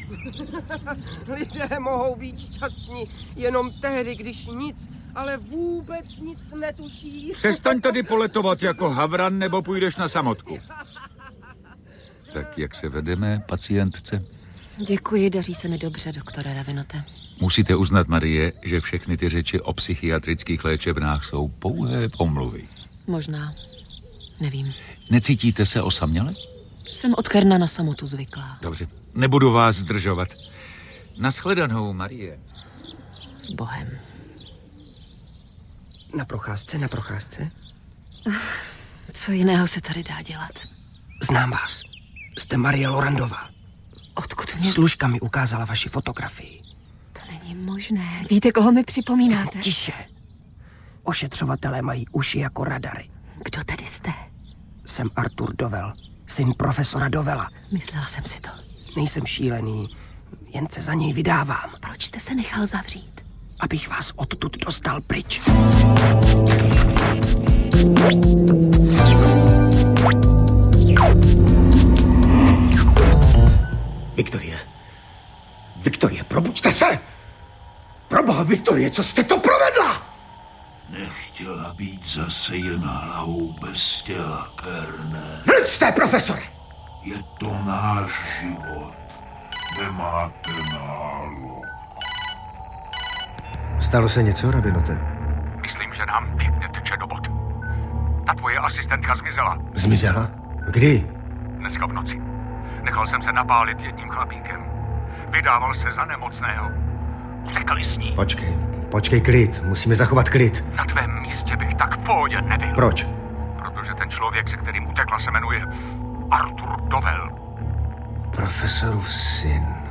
Lidé mohou být šťastní jenom tehdy, když nic, ale vůbec nic netuší. Přestaň tady poletovat jako havran, nebo půjdeš na samotku. Tak jak se vedeme, pacientce? Děkuji, daří se mi dobře, doktore Ravinote. Musíte uznat, Marie, že všechny ty řeči o psychiatrických léčebnách jsou pouhé pomluvy. Možná. Nevím. Necítíte se osaměle? Jsem od Kerna na samotu zvyklá. Dobře, nebudu vás zdržovat. Nashledanou, Marie. S Bohem. Na procházce? Co jiného se tady dá dělat? Znám vás. Jste Marie Lorandová. Odkud mě... Služka mi ukázala vaši fotografii. To není možné. Víte, koho mi připomínáte? Tiše. Ošetřovatelé mají uši jako radary. Kdo tedy jste? Jsem Artur Dovel, syn profesora Dovela. Myslela jsem si to. Nejsem šílený, jen se za něj vydávám. Proč jste se nechal zavřít? Abych vás odtud dostal pryč. Viktorie, probuďte se! Proboha, Viktorie, co jste to provedla? Nechtěla být zase jen hlavou bez těla, Kerne. Mlčte, profesore! Je to náš život. Nemáte nálog. Stalo se něco, Ravinote? Myslím, že nám pěkně teče do bod. Ta tvoje asistentka zmizela. Zmizela? Kdy? Dneska v noci. Nechal jsem se napálit jedním chlapíkem. Vydával se za nemocného. Utekali s ní. Počkej, klid. Musíme zachovat klid. Na tvém místě bych tak v pohodě nebyl. Proč? Protože ten člověk, se kterým utekla, se jmenuje Artur Dovel. Profesorův syn.